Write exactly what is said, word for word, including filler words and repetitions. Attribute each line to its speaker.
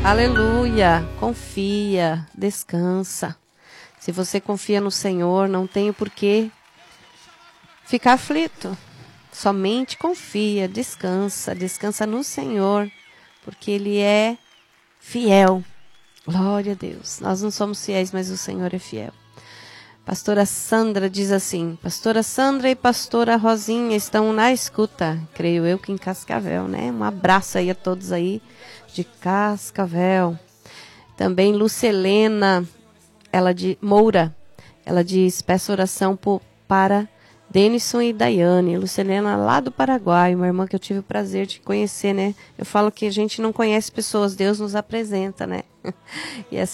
Speaker 1: Aleluia. Confia, descansa. Se você confia no Senhor, não tem por que ficar aflito. Somente confia, descansa, descansa no Senhor, porque Ele é fiel. Glória a Deus. Nós não somos fiéis, mas o Senhor é fiel. Pastora Sandra diz assim: Pastora Sandra e Pastora Rosinha estão na escuta. Creio eu que em Cascavel, né? Um abraço aí a todos aí de Cascavel. Também Lucelena, ela de Moura, ela diz: peço oração por, para Denison e Daiane. Lucelena lá do Paraguai, uma irmã que eu tive o prazer de conhecer, né? Eu falo que a gente não conhece pessoas, Deus nos apresenta, né? E